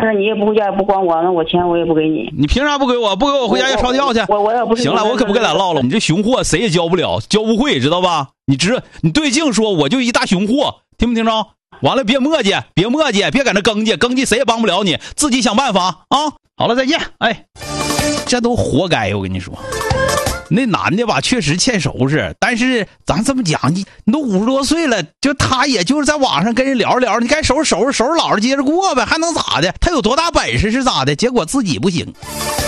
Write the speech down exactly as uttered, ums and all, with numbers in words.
事你也不回家，也不管我，那我钱我也不给你。 你凭啥不给我？不给我回家要抄掉去。 我我要不是行了，我可不跟咱唠了。你这熊货谁也教不了，教不会，知道吧？你知你对镜说，我就一大熊货，听没听着？完了，别磨叽，别磨叽，别搁那更叽，更叽谁也帮不了你，自己想办法啊！好了，再见。哎，这都活该，我跟你说。那男的吧，确实欠收拾，但是咱这么讲，你你都五十多岁了，就他也就是在网上跟人聊着聊着，你该收拾收拾收拾，老实接着过呗，还能咋的？他有多大本事是咋的？结果自己不行。